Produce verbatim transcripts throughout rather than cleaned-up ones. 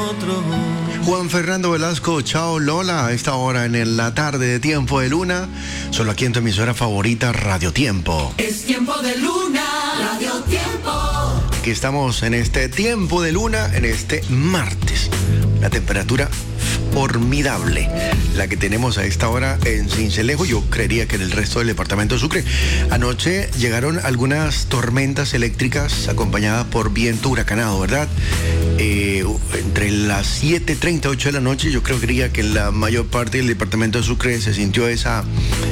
Juan Fernando Velasco, chao Lola, a esta hora en la tarde de Tiempo de Luna, solo aquí en tu emisora favorita, Radio Tiempo. Es Tiempo de Luna, Radio Tiempo. Aquí estamos en este Tiempo de Luna, en este martes. La temperatura formidable, la que tenemos a esta hora en Sincelejo, yo creería que en el resto del departamento de Sucre. Anoche llegaron algunas tormentas eléctricas acompañadas por viento huracanado, ¿verdad? Eh, entre las siete treinta y ocho de la noche, yo creería que en la mayor parte del departamento de Sucre se sintió esa,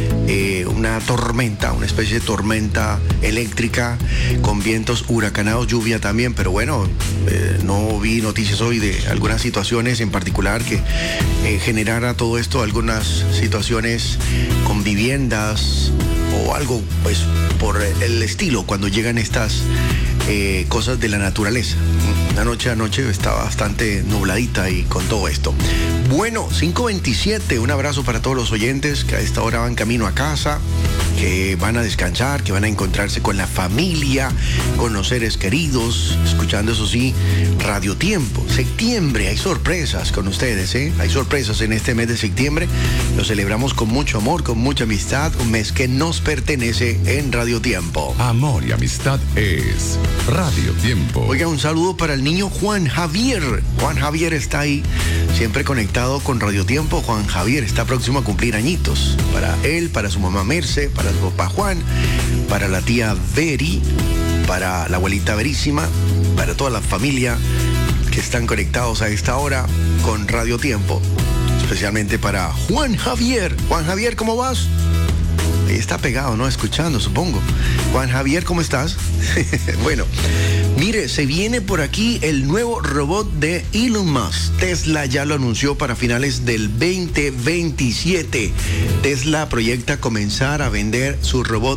eh, una tormenta, una especie de tormenta eléctrica con vientos huracanados, lluvia también, pero bueno, eh, no vi noticias hoy de algunas situaciones en particular que eh, generara todo esto, algunas situaciones con viviendas o algo, pues, por el estilo cuando llegan estas eh, cosas de la naturaleza. La noche anoche está bastante nubladita y con todo esto. Bueno, cinco veintisiete, un abrazo para todos los oyentes que a esta hora van camino a casa, que van a descansar, que van a encontrarse con la familia, con los seres queridos, escuchando, eso sí, Radio Tiempo. Septiembre, hay sorpresas con ustedes, ¿eh? Hay sorpresas en este mes de septiembre. Lo celebramos con mucho amor, con mucha amistad, un mes que nos pertenece en Radio Tiempo. Amor y amistad es Radio Tiempo. Oiga, un saludo para el niño Juan Javier. Juan Javier está ahí, siempre conectado con Radio Tiempo. Juan Javier está próximo a cumplir añitos. Para él, para su mamá Merce, para su papá Juan, para la tía Veri, para la abuelita Verísima, para toda la familia que están conectados a esta hora con Radio Tiempo. Especialmente para Juan Javier. Juan Javier, ¿cómo vas? Ahí está pegado, ¿no? Escuchando, supongo. Juan Javier, ¿cómo estás? Bueno, mire, se viene por aquí el nuevo robot de Elon Musk. Tesla ya lo anunció para finales del veinte veintisiete. Tesla proyecta comenzar a vender su robot